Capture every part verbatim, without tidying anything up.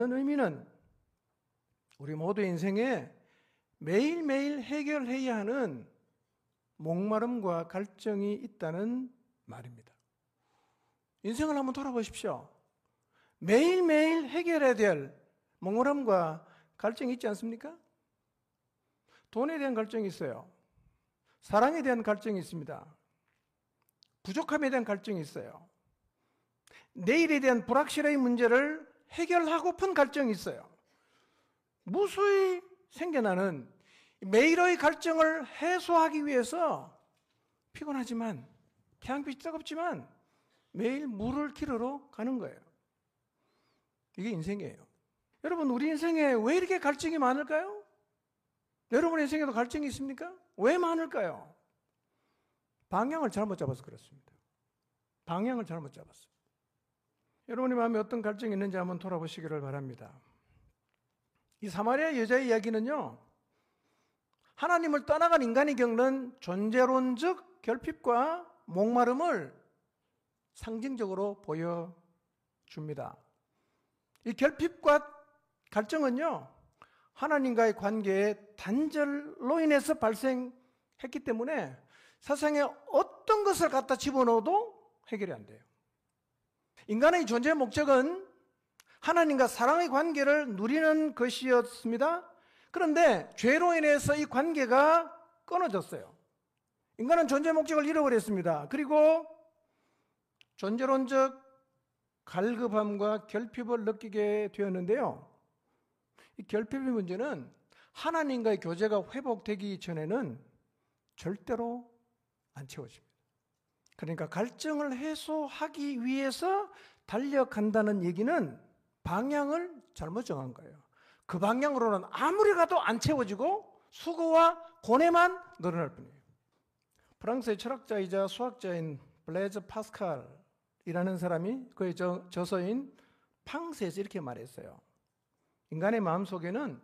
의미는 우리 모두의 인생에 매일매일 해결해야 하는 목마름과 갈증이 있다는 말입니다. 인생을 한번 돌아보십시오. 매일매일 해결해야 될 목마름과 갈증이 있지 않습니까? 돈에 대한 갈증이 있어요. 사랑에 대한 갈증이 있습니다. 부족함에 대한 갈증이 있어요. 내일에 대한 불확실의 문제를 해결하고픈 갈증이 있어요. 무수히 생겨나는 매일의 갈증을 해소하기 위해서 피곤하지만 태양빛이 뜨겁지만 매일 물을 길으러 가는 거예요. 이게 인생이에요. 여러분, 우리 인생에 왜 이렇게 갈증이 많을까요? 여러분의 인생에도 갈증이 있습니까? 왜 많을까요? 방향을 잘못 잡아서 그렇습니다. 방향을 잘못 잡았어요. 여러분의 마음에 어떤 갈증이 있는지 한번 돌아보시기를 바랍니다. 이 사마리아 여자의 이야기는요, 하나님을 떠나간 인간이 겪는 존재론적 결핍과 목마름을 상징적으로 보여줍니다. 이 결핍과 갈증은요, 하나님과의 관계의 단절로 인해서 발생했기 때문에 세상에 어떤 것을 갖다 집어넣어도 해결이 안 돼요. 인간의 존재의 목적은 하나님과 사랑의 관계를 누리는 것이었습니다. 그런데 죄로 인해서 이 관계가 끊어졌어요. 인간은 존재의 목적을 잃어버렸습니다. 그리고 존재론적 갈급함과 결핍을 느끼게 되었는데요. 이 결핍의 문제는 하나님과의 교제가 회복되기 전에는 절대로 안 채워집니다. 그러니까 갈증을 해소하기 위해서 달려간다는 얘기는 방향을 잘못 정한 거예요. 그 방향으로는 아무리 가도 안 채워지고 수고와 고뇌만 늘어날 뿐이에요. 프랑스의 철학자이자 수학자인 블레즈 파스칼이라는 사람이 그의 저, 저서인 팡세에서 이렇게 말했어요. 인간의 마음속에는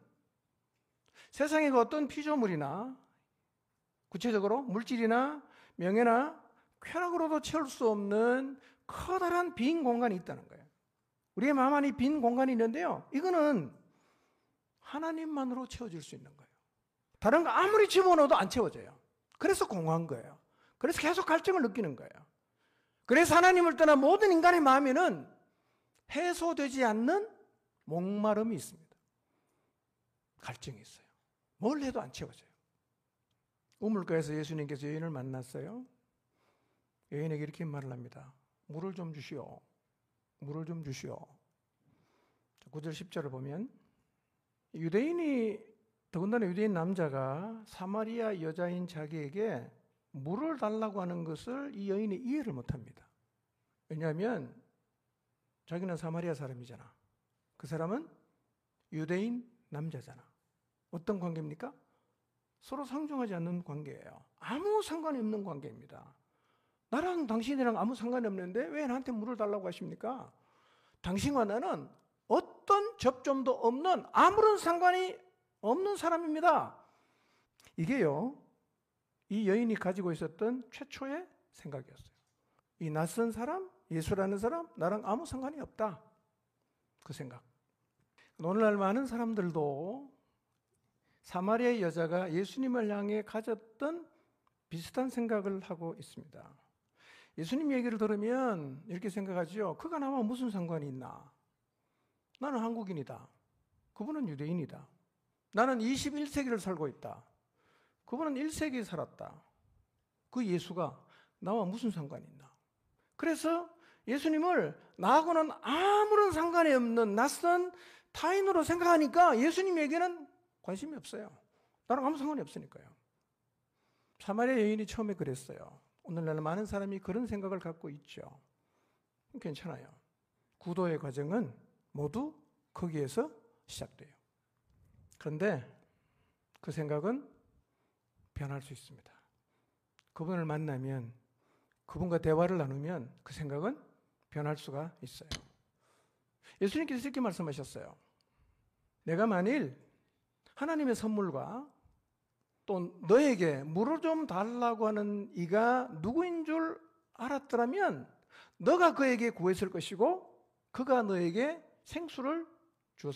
세상의 어떤 피조물이나 구체적으로 물질이나 명예나 쾌락으로도 채울 수 없는 커다란 빈 공간이 있다는 거예요. 우리의 마음 안에 빈 공간이 있는데요, 이거는 하나님만으로 채워질 수 있는 거예요. 다른 거 아무리 집어넣어도 안 채워져요. 그래서 공허한 거예요. 그래서 계속 갈증을 느끼는 거예요. 그래서 하나님을 떠난 모든 인간의 마음에는 해소되지 않는 목마름이 있습니다. 갈증이 있어요. 뭘 해도 안 채워져요. 우물가에서 예수님께서 여인을 만났어요. 여인에게 이렇게 말을 합니다. 물을 좀 주시오. 물을 좀 주시오. 구 절 십 절을 보면 유대인이, 더군다나 유대인 남자가 사마리아 여자인 자기에게 물을 달라고 하는 것을 이 여인이 이해를 못합니다. 왜냐하면 자기는 사마리아 사람이잖아. 그 사람은 유대인 남자잖아. 어떤 관계입니까? 서로 상종하지 않는 관계예요. 아무 상관이 없는 관계입니다. 나랑 당신이랑 아무 상관이 없는데 왜 나한테 물을 달라고 하십니까? 당신과 나는 어떤 접점도 없는 아무런 상관이 없는 사람입니다. 이게요, 이 여인이 가지고 있었던 최초의 생각이었어요. 이 낯선 사람, 예수라는 사람, 나랑 아무 상관이 없다. 그 생각. 오늘날 많은 사람들도 사마리아 여자가 예수님을 향해 가졌던 비슷한 생각을 하고 있습니다. 예수님 얘기를 들으면 이렇게 생각하죠. 그가 나와 무슨 상관이 있나? 나는 한국인이다. 그분은 유대인이다. 나는 이십일 세기를 살고 있다. 그분은 일 세기에 살았다. 그 예수가 나와 무슨 상관이 있나? 그래서 예수님을 나하고는 아무런 상관이 없는 낯선 타인으로 생각하니까 예수님에게는 관심이 없어요. 나랑 아무 상관이 없으니까요. 사마리아 여인이 처음에 그랬어요. 오늘날 많은 사람이 그런 생각을 갖고 있죠. 괜찮아요. 구도의 과정은 모두 거기에서 시작돼요. 그런데 그 생각은 변할 수 있습니다. 그분을 만나면, 그분과 대화를 나누면 그 생각은 변할 수가 있어요. 예수님께서 이렇게 말씀하셨어요. 내가 만일 하나님의 선물과 또 너에게 물을 좀 달라고 하는 이가 누구인 줄 알았더라면 너가 그에게 구했을 것이고 그가 너에게 생수를